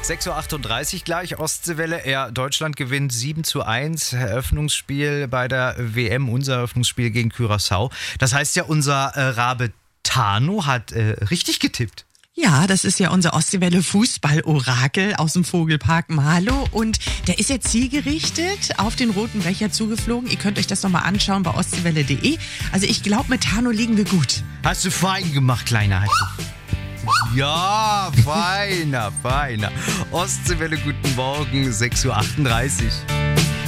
6:38 Uhr gleich, Ostseewelle. Deutschland gewinnt 7:1. Eröffnungsspiel bei der WM, unser Eröffnungsspiel gegen Curaçao. Das heißt ja, unser Rabe Tano hat richtig getippt. Ja, das ist ja unser Ostseewelle Fußball-Orakel aus dem Vogelpark Marlow und der ist jetzt zielgerichtet auf den roten Becher zugeflogen. Ihr könnt euch das nochmal anschauen bei ostseewelle.de. Also ich glaube, mit Tano liegen wir gut. Hast du fein gemacht, Kleiner. Ja, feiner. Ostseewelle, guten Morgen, 6:38 Uhr.